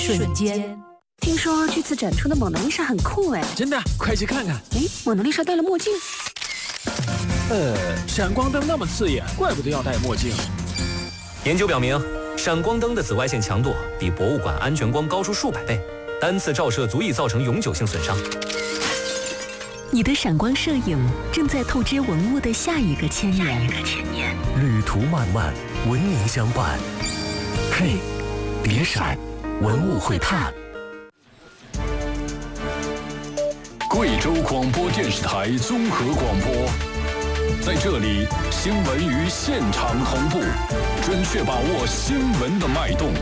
瞬间。 听说这次展出的蒙娜丽莎很酷哎， 真的，快去看看。 哎，蒙娜丽莎戴了墨镜。 闪光灯那么刺眼，怪不得要戴墨镜。 研究表明，闪光灯的紫外线强度比博物馆安全光高出数百倍，单次照射足以造成永久性损伤。 你的闪光摄影正在透支文物的下一个千年。 旅途漫漫，文明相伴。嘿，别闪，文物会探。 贵州广播电视台综合广播，在这里，新闻与现场同步，准确把握新闻的脉动。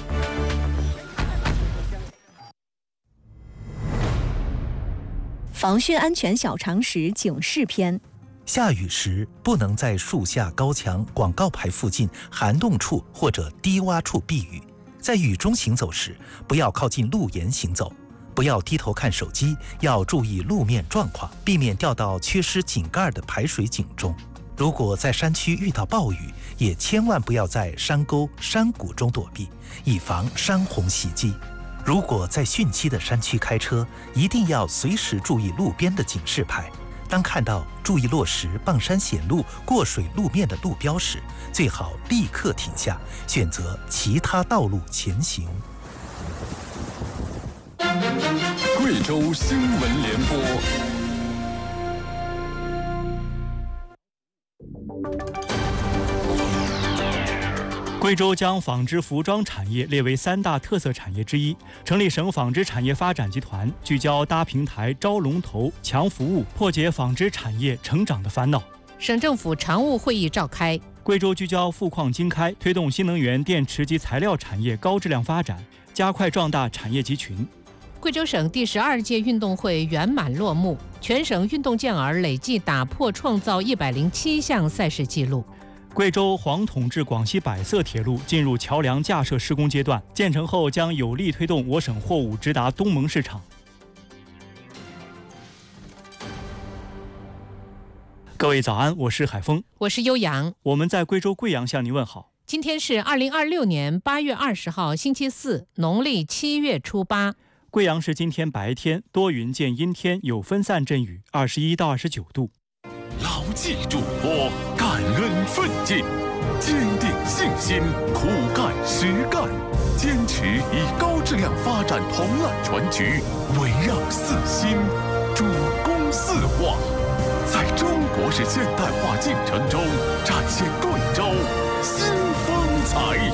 防汛安全小常识警示篇： 下雨时不能在树下、高墙、广告牌附近、涵洞处或者低洼处避雨。在雨中行走时，不要靠近路沿行走，不要低头看手机，要注意路面状况，避免掉到缺失井盖的排水井中。如果在山区遇到暴雨，也千万不要在山沟、山谷中躲避，以防山洪袭击。如果在汛期的山区开车，一定要随时注意路边的警示牌。当看到注意落石、傍山显路、过水路面的路标时，最好立刻停下，选择其他道路前行。 贵州新闻联播。 贵州将纺织服装产业列为3大特色产业之一，成立省纺织产业发展集团，聚焦搭平台、招龙头、强服务，破解纺织产业成长的烦恼。 省政府常务会议召开， 贵州聚焦富矿精开，推动新能源电池及材料产业高质量发展，加快壮大产业集群。 贵州省第12届运动会圆满落幕，全省运动健儿累计打破创造107项赛事纪录。 贵州黄统至广西百色铁路进入桥梁架设施工阶段，建成后将有力推动我省货物直达东盟市场。各位早安，我是海峰， 我是悠扬， 我们在贵州贵阳向您问好。 今天是2026年8月20号，星期四，农历7月初8。 贵阳市今天白天多云见阴天，有分散阵雨，21到29度。 牢记嘱托，感恩奋进，坚定信心，苦干实干，坚持以高质量发展统揽全局，围绕四新，主攻四化，在中国式现代化进程中展现贵州新风采。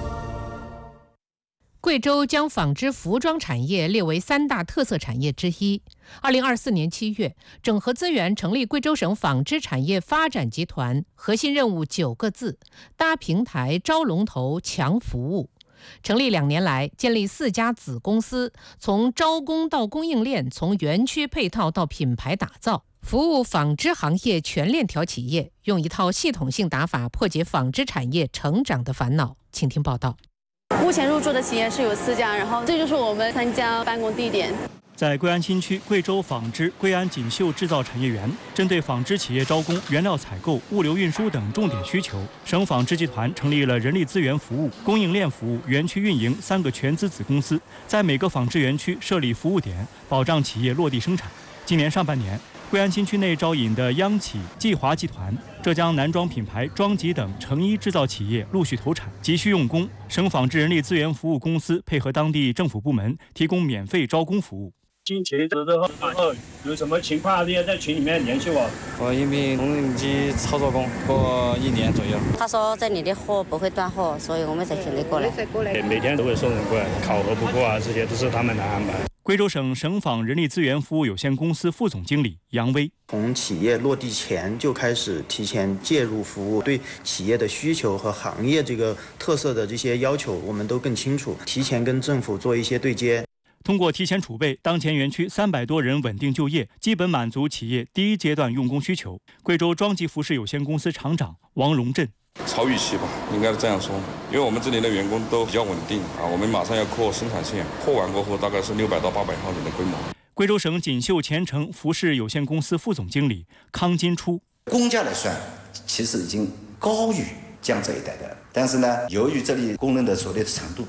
贵州将纺织服装产业列为3大特色产业之一。2024年7月，整合资源成立贵州省纺织产业发展集团，核心任务9个字：搭平台、招龙头、强服务。成立2年来，建立4家子公司，从招工到供应链，从园区配套到品牌打造，服务纺织行业全链条企业，用一套系统性打法破解纺织产业成长的烦恼。请听报道。 目前入驻的企业是有4家，然后这就是我们3家办公地点。 在贵安新区贵州纺织贵安锦绣制造产业园，针对纺织企业招工、原料采购、物流运输等重点需求，省纺织集团成立了人力资源服务、供应链服务、园区运营3个全资子公司，在每个纺织园区设立服务点，保障企业落地生产。今年上半年，贵安新区内招引的央企济华集团、浙江男装品牌庄吉等成衣制造企业陆续投产，急需用工。省纺织人力资源服务公司配合当地政府部门，提供免费招工服务。 星期之后有什么情况，也在群里面联系我。 我一名工人机操作工，过1年左右。 他说这里的货不会断货，所以我们才选择过来。 每天都会送人过来，考核不过啊，这些都是他们来安排。 贵州省省纺人力资源服务有限公司副总经理杨威： 从企业落地前就开始提前介入服务，对企业的需求和行业这个特色的这些要求，我们都更清楚，提前跟政府做一些对接。 通过提前储备，当前园区300多人稳定就业，基本满足企业第1阶段用工需求。贵州庄吉服饰有限公司厂长王荣振： 超预期吧，应该是这样说，因为我们这里的员工都比较稳定啊，我们马上要扩生产线，扩完过后大概是600到800号人的规模。 贵州省锦绣前程服饰有限公司副总经理康金初： 工价来算，其实已经高于江浙一带的，但是呢，由于这里工人的所谓的长度